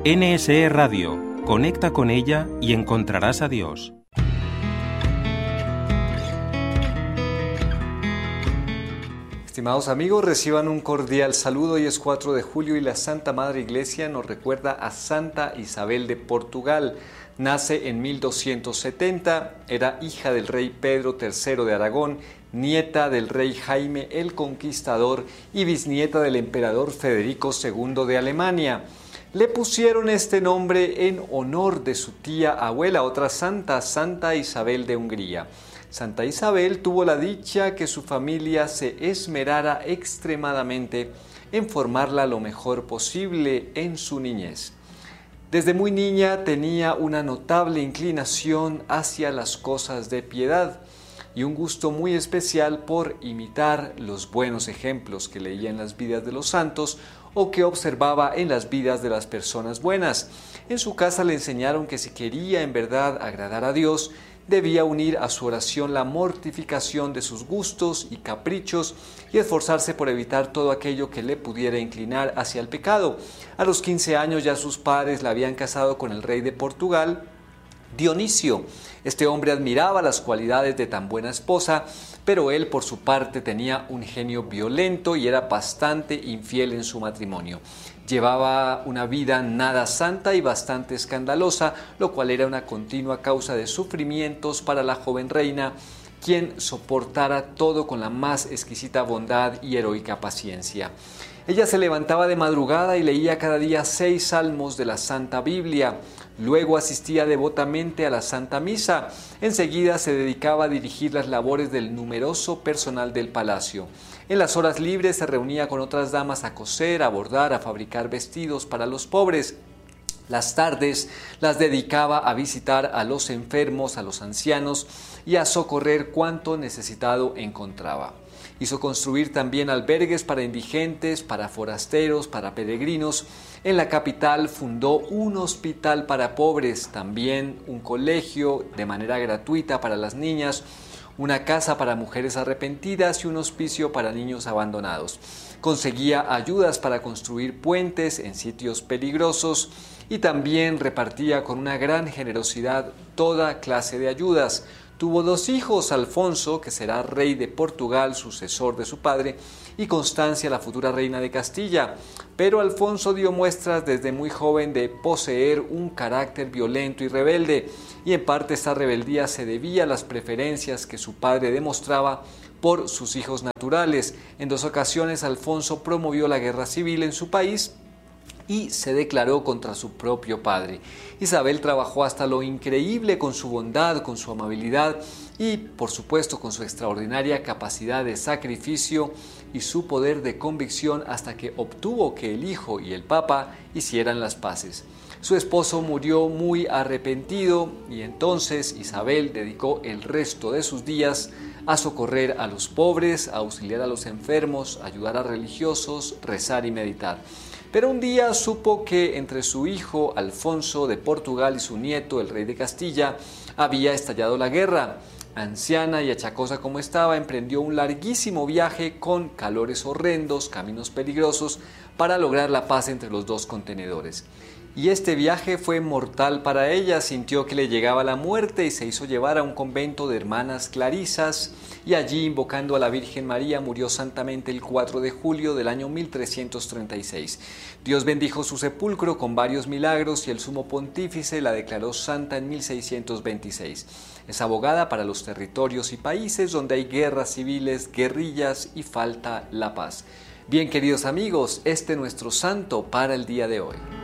NSE Radio. Conecta con ella y encontrarás a Dios. Estimados amigos, reciban un cordial saludo. Hoy es 4 de julio y la Santa Madre Iglesia nos recuerda a Santa Isabel de Portugal. Nace en 1270, era hija del rey Pedro III de Aragón, nieta del rey Jaime el Conquistador y bisnieta del emperador Federico II de Alemania. Le pusieron este nombre en honor de su tía abuela, otra santa, Santa Isabel de Hungría. Santa Isabel tuvo la dicha que su familia se esmerara extremadamente en formarla lo mejor posible en su niñez. Desde muy niña tenía una notable inclinación hacia las cosas de piedad y un gusto muy especial por imitar los buenos ejemplos que leía en las vidas de los santos o que observaba en las vidas de las personas buenas. En su casa le enseñaron que si quería en verdad agradar a Dios, debía unir a su oración la mortificación de sus gustos y caprichos y esforzarse por evitar todo aquello que le pudiera inclinar hacia el pecado. A los 15 años ya sus padres la habían casado con el rey de Portugal, Dionisio. Este hombre admiraba las cualidades de tan buena esposa, pero él por su parte tenía un genio violento y era bastante infiel en su matrimonio. Llevaba una vida nada santa y bastante escandalosa, lo cual era una continua causa de sufrimientos para la joven reina, quien soportara todo con la más exquisita bondad y heroica paciencia. Ella se levantaba de madrugada y leía cada día 6 salmos de la Santa Biblia. Luego asistía devotamente a la Santa Misa. Enseguida se dedicaba a dirigir las labores del numeroso personal del palacio. En las horas libres se reunía con otras damas a coser, a bordar, a fabricar vestidos para los pobres. Las tardes las dedicaba a visitar a los enfermos, a los ancianos y a socorrer cuanto necesitado encontraba. Hizo construir también albergues para indigentes, para forasteros, para peregrinos. En la capital fundó un hospital para pobres, también un colegio de manera gratuita para las niñas, una casa para mujeres arrepentidas y un hospicio para niños abandonados. Conseguía ayudas para construir puentes en sitios peligrosos y también repartía con una gran generosidad toda clase de ayudas. Tuvo 2 hijos, Alfonso, que será rey de Portugal, sucesor de su padre, y Constancia, la futura reina de Castilla. Pero Alfonso dio muestras desde muy joven de poseer un carácter violento y rebelde, y en parte esta rebeldía se debía a las preferencias que su padre demostraba por sus hijos naturales. En 2 ocasiones Alfonso promovió la guerra civil en su país y se declaró contra su propio padre. Isabel trabajó hasta lo increíble con su bondad, con su amabilidad y, por supuesto, con su extraordinaria capacidad de sacrificio y su poder de convicción hasta que obtuvo que el hijo y el papa hicieran las paces. Su esposo murió muy arrepentido y entonces Isabel dedicó el resto de sus días a socorrer a los pobres, a auxiliar a los enfermos, a ayudar a religiosos, rezar y meditar. Pero un día supo que entre su hijo Alfonso de Portugal y su nieto, el rey de Castilla, había estallado la guerra. Anciana y achacosa como estaba, emprendió un larguísimo viaje con calores horrendos, caminos peligrosos, para lograr la paz entre los 2 contenedores. Y este viaje fue mortal para ella, sintió que le llegaba la muerte y se hizo llevar a un convento de hermanas clarisas y allí, invocando a la Virgen María, murió santamente el 4 de julio del año 1336. Dios bendijo su sepulcro con varios milagros y el sumo pontífice la declaró santa en 1626. Es abogada para los territorios y países donde hay guerras civiles, guerrillas y falta la paz. Bien, queridos amigos, este es nuestro santo para el día de hoy.